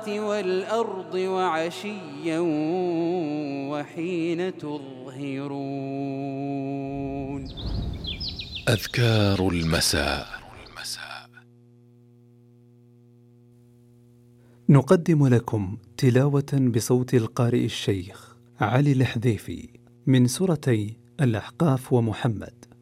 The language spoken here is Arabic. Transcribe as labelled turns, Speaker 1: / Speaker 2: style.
Speaker 1: السماوات والأرض وعشيا وحين تظهرون.
Speaker 2: أذكار المساء.
Speaker 3: نقدم لكم تلاوة بصوت القارئ الشيخ علي الحذيفي من سورتي الأحقاف ومحمد.